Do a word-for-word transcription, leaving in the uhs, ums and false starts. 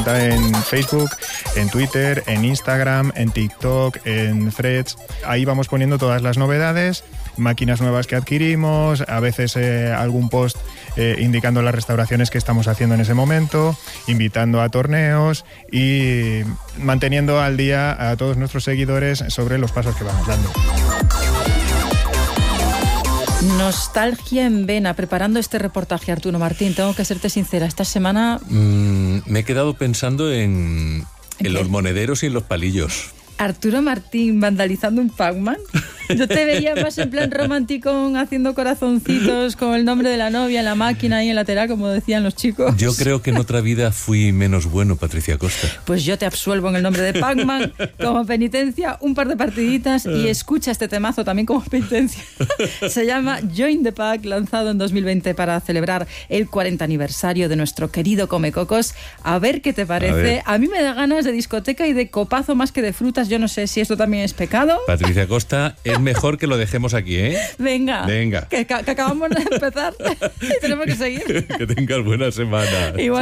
En Facebook, en Twitter, en Instagram, en TikTok, en Threads. Ahí vamos poniendo todas las novedades, máquinas nuevas que adquirimos, a veces eh, algún post eh, indicando las restauraciones que estamos haciendo en ese momento, invitando a torneos y manteniendo al día a todos nuestros seguidores sobre los pasos que vamos dando. Nostalgia en vena, preparando este reportaje, Arturo Martín. Tengo que serte sincera, esta semana... Mm, me he quedado pensando en, en ¿Qué? los monederos y en los palillos. Arturo Martín vandalizando un Pac-Man. Yo te veía más en plan romántico, haciendo corazoncitos con el nombre de la novia en la máquina ahí en lateral, como decían los chicos. Yo creo que en otra vida fui menos bueno, Patricia Costa. Pues yo te absuelvo en el nombre de Pac-Man como penitencia, un par de partiditas y escucha este temazo también como penitencia. Se llama Join the Pack, lanzado en dos mil veinte para celebrar el cuarenta aniversario de nuestro querido Comecocos. A ver qué te parece. A, a mí me da ganas de discoteca y de copazo más que de frutas. Yo no sé si esto también es pecado. Patricia Costa, es mejor que lo dejemos aquí, ¿eh? Venga. Venga. Que, que acabamos de empezar y tenemos que seguir. Que tengas buena semana. Igual.